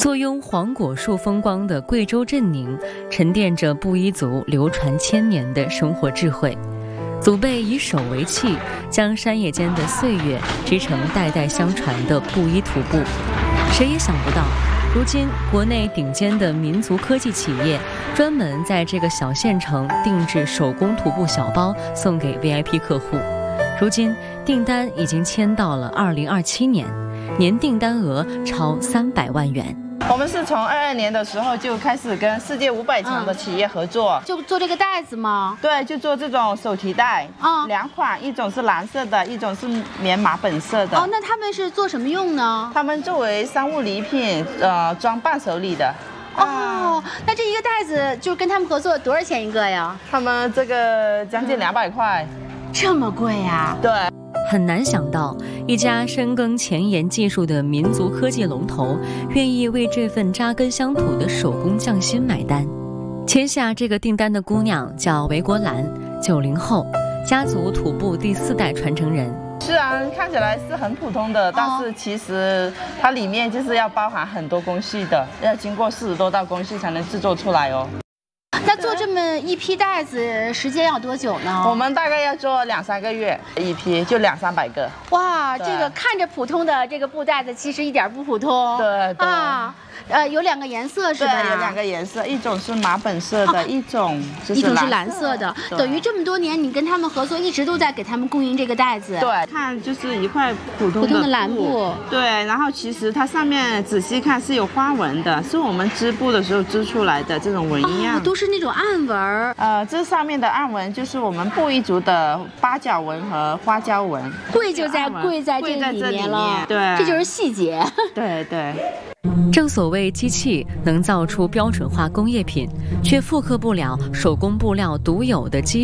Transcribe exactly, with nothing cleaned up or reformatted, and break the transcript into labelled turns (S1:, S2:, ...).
S1: 坐拥黄果树风光的贵州镇宁，沉淀着布依族流传千年的生活智慧。祖辈以手为器，将山野间的岁月织成代代相传的布依土布。谁也想不到，如今国内顶尖的民族科技企业专门在这个小县城定制手工土布小包，送给 V I P 客户。如今订单已经签到了二零二七年，年订单额超三百万元。
S2: 我们是从二二年的时候就开始跟世界五百强的企业合作，
S3: 嗯、就做这个袋子吗？
S2: 对，就做这种手提袋啊，两款，一种是蓝色的，一种是棉麻本色的。
S3: 哦，那他们是做什么用呢？
S2: 他们作为商务礼品，呃，装伴手礼的。
S3: 哦，那这一个袋子就跟他们合作多少钱一个呀？
S2: 他们这个将近两百块，
S3: 这么贵呀？
S2: 对。
S1: 很难想到，一家深耕前沿技术的民族科技龙头，愿意为这份扎根乡土的手工匠心买单。签下这个订单的姑娘叫韦国兰，九零后，家族土布第四代传承人。
S2: 虽然看起来是很普通的，但是其实它里面就是要包含很多工序的，要经过四十多道工序才能制作出来哦。
S3: 那做这么一批袋子时间要多久呢？
S2: 我们大概要做两三个月，一批就两三百个。
S3: 哇，这个看着普通的这个布袋子，其实一点不普通。
S2: 对对
S3: 啊，呃，有两个颜色是吧？
S2: 对，有两个颜色，一种是麻本色的，啊、一种就是
S3: 一种是蓝色的。等于这么多年，你跟他们合作，一直都在给他们供应这个袋子。
S2: 对，看就是一块普通的
S3: 普通的蓝布。
S2: 对，然后其实它上面仔细看是有花纹的，是我们织布的时候织出来的这种纹样。
S3: 哦，都是那种暗纹。
S2: 呃，这上面的暗纹就是我们布依族的八角纹和花椒纹。
S3: 贵就在贵在这里面了，
S2: 对，
S3: 这就是细节。
S2: 对对。
S1: 正所谓机器能造出标准化工业品，却复刻不了手工布料独有的机